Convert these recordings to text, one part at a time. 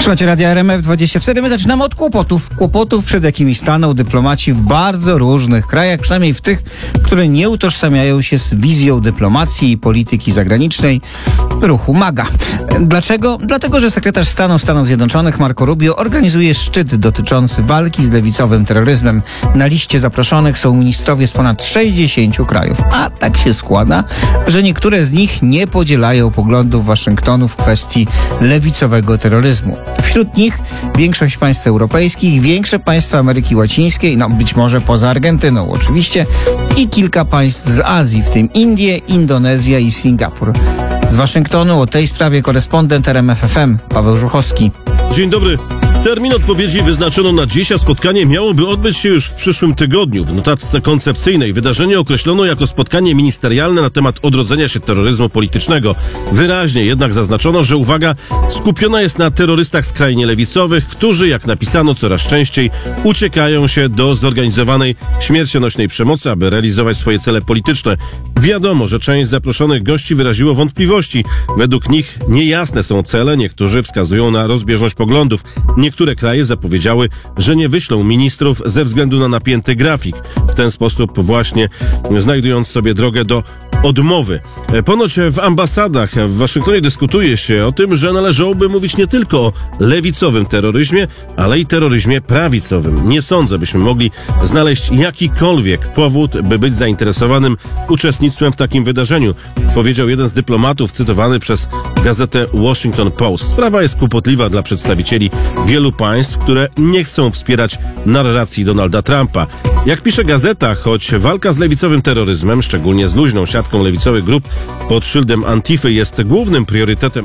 Słuchajcie, Radia RMF24. My zaczynamy od kłopotów. Kłopotów, przed jakimi staną dyplomaci w bardzo różnych krajach, przynajmniej w tych, które nie utożsamiają się z wizją dyplomacji i polityki zagranicznej ruchu MAGA. Dlaczego? Dlatego, że sekretarz stanu Stanów Zjednoczonych Marco Rubio organizuje szczyt dotyczący walki z lewicowym terroryzmem. Na liście zaproszonych są ministrowie z ponad 60 krajów. A tak się składa, że niektóre z nich nie podzielają poglądów Waszyngtonu w kwestii lewicowego terroryzmu. Wśród nich większość państw europejskich, większe państwa Ameryki Łacińskiej, być może poza Argentyną oczywiście, i kilka państw z Azji, w tym Indie, Indonezja i Singapur. Z Waszyngtonu o tej sprawie korespondent RMF FM Paweł Żuchowski. Dzień dobry. Termin odpowiedzi wyznaczono na dziś, a spotkanie miałoby odbyć się już w przyszłym tygodniu. W notatce koncepcyjnej wydarzenie określono jako spotkanie ministerialne na temat odrodzenia się terroryzmu politycznego. Wyraźnie jednak zaznaczono, że uwaga skupiona jest na terrorystach skrajnie lewicowych, którzy, jak napisano, coraz częściej uciekają się do zorganizowanej śmiercionośnej przemocy, aby realizować swoje cele polityczne. Wiadomo, że część zaproszonych gości wyraziło wątpliwości. Według nich niejasne są cele, niektórzy wskazują na rozbieżność poglądów. Niektóre kraje zapowiedziały, że nie wyślą ministrów ze względu na napięty grafik. W ten sposób właśnie znajdując sobie drogę do odmowy. Ponoć w ambasadach w Waszyngtonie dyskutuje się o tym, że należałoby mówić nie tylko o lewicowym terroryzmie, ale i terroryzmie prawicowym. Nie sądzę, byśmy mogli znaleźć jakikolwiek powód, by być zainteresowanym uczestnictwem w takim wydarzeniu, powiedział jeden z dyplomatów cytowany przez gazetę Washington Post. Sprawa jest kłopotliwa dla przedstawicieli wielu państw, które nie chcą wspierać narracji Donalda Trumpa. Jak pisze gazeta, choć walka z lewicowym terroryzmem, szczególnie z luźną siatką lewicowych grup pod szyldem Antify, jest głównym priorytetem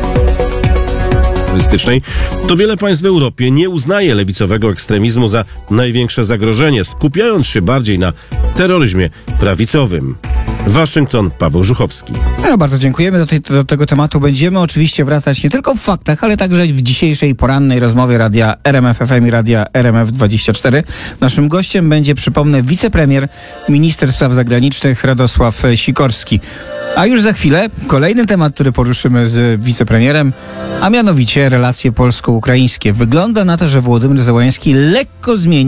terrorystycznej, to wiele państw w Europie nie uznaje lewicowego ekstremizmu za największe zagrożenie, skupiając się bardziej na terroryzmie prawicowym. Waszyngton, Paweł Żuchowski. Bardzo dziękujemy. Do tego tematu będziemy oczywiście wracać nie tylko w faktach, ale także w dzisiejszej porannej rozmowie Radia RMF FM i Radia RMF24. Naszym gościem będzie, przypomnę, wicepremier, minister spraw zagranicznych Radosław Sikorski. A już za chwilę kolejny temat, który poruszymy z wicepremierem, a mianowicie relacje polsko-ukraińskie. Wygląda na to, że Wołodymyr Zełański lekko zmieni